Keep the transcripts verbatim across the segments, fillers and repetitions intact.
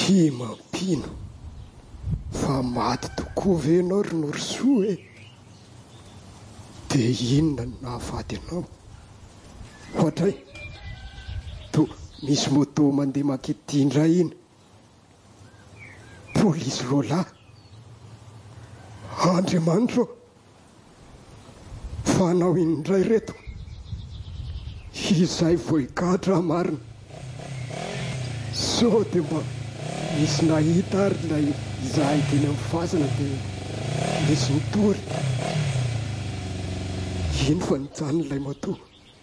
Tsy mampino fa maty tokoa ve ianao ry Norosoa e? Dia inona no nahafaty anao? Ohatray, to misy moto mandeha makety indray iny. Polisy roalahy. Andriamanitro, fanao indray reto. Izay voikatra marina. So dia mba misy nahita ary ilay izahay teny amin'ny fasana dia misy nitory. Ino fa nijanona ilay moto?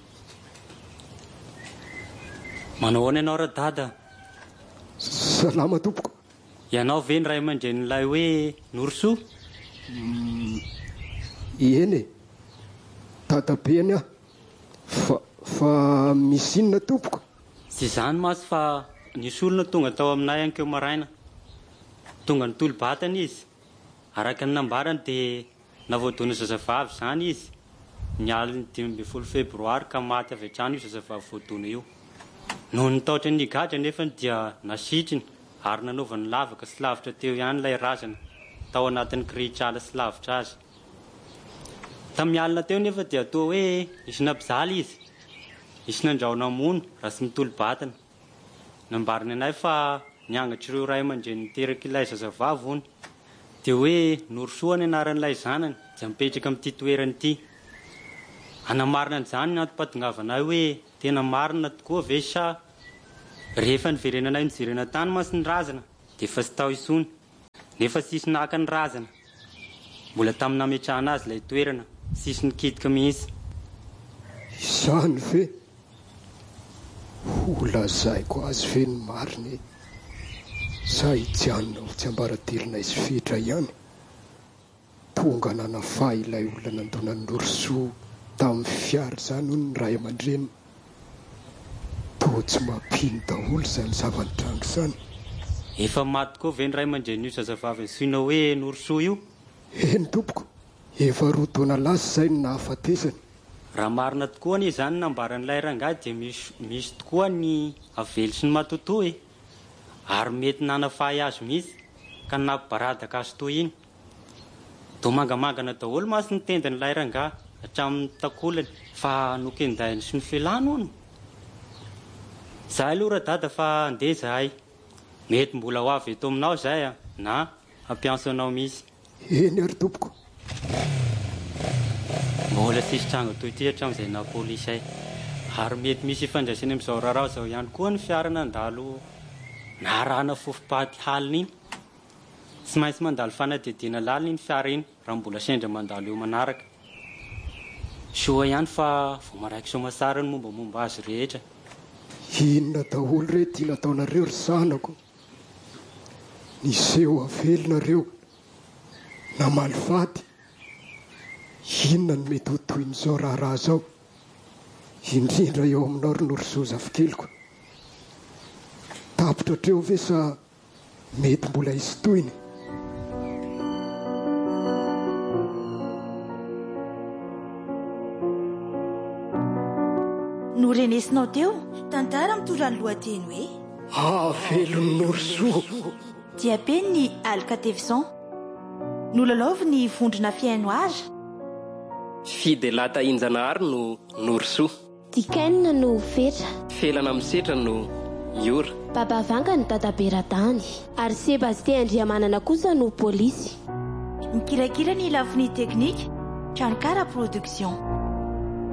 Manao ahoana ianao ra dada? Salama tompoko. Ianao ve ny ray aman-drenin'ilay hoe Norosoa? Mm, eny e, dadabeany aho. Fa, fa misy inona tompoko? Tsy izany masy fa nisy olona tonga tao aminay ankeo maraina. Tonga nitolo-batana izy. Araka ny nambarany dia navoadona zazavavy izany izy. Ny aliny dimy ambin'ny folo febroary ka maty avy hatrany io zazavavy voadona io. Noho nitaotry ny gadra nefa dia nasitriny ary nanaovany lavaka sy lavitra teo ihany ilay razana tao anatin'ny kirihitr'ala sy lavitra azy. Tamin'ny alina teo nefa dia toa hoe nisy nampijaly izy. Nisy nandraona mono raha sy nitolo-batana. Nambariny anay fa niangatry ireo ray aman-dreny niteraka ilay zazavavy hony. Dia hoe Norosoa ny anaran'ilay zanany dia mipetraka amin'ity toerana ity. Anamarina an'izany ny antom-pahatongavanay hoe tena marina tokoa ve sa rehefa niverenanay nijerena tany masy ny razana dia efa sy tao isony. Nefa sisy naka ny razana. Mbola tamin'ny nametrahana azy ilay toerana, sisy nikitika mihitsy. Izany ve? Ho lazaiko azy ve ny marina e? Sa hijanona ho tsy ambaratelina izy fetra ihany. Tonga nanafaha ilay olona nandona ny Norosoa tamin'ny fiara izany hono ny ray aman-dreny. Toa tsy mampino daholo izany zava-nitranga izany. Efa maty koa ve ny ray aman-dreny io zazavavy antsoina hoe Norosoa io? Eny tompoko, efa roa taona lasa izay no nahafatesany. Raha marina tokoa ny izany nambaran'ilay rangahy dia misy, misy tokoa ny avely sy ny matotoa e. Ary mety nanafahy azy mihitsy ka nampibaradaka azy toy iny. Toa mangamangana daholo masy ny tendan'ilay rangahy hatramin'ny takolany fa nokendahiny sy ny felany hono. Zahay aloha ra-dada fa andeha zahay. Mety mbola ho avy eto aminao izay a, na hampiantso anao mihitsy. Eny ary tompoko. Mbola sisy tranga toy ity hatramin'izay na polisy ay. Ary mety misy ifandraisany amin'izao raharaha izao ihany koa ny fiara nandalo narana fofopaty halina iny. Tsy maintsy mandalo fanadihadiana lalina iny fiara iny raha mbola sendra mandalo eo manaraka. Soa ihany fa vao maraiky soa masara ny mombamomba azy rehetra. Inona daholo re tiana ataonareo ry zanako? Niseho avelonareo namaly faty. Inona no mety ho toin'izao raharaha izao? Indrindra eo aminao ry Norosoa zafikeliko. Tapitra hatreo ve sa mety mbola hisy toiny? No renesinao teo, tantara mitondra ny lohateny hoe avelon'ny Norosoa. dia peny ny Alcateveson. Nololaovy ny vondrona fiaino azy. Fidelahy tahinjanahary no Norosoa. Dikainina no fetra. Felana misetra no Iora. Babavanga ny dadaberadany. Ary Sebastien Andriamanana kosa no polisy. Mikirakira ny lafiny teknika, Trankara Production.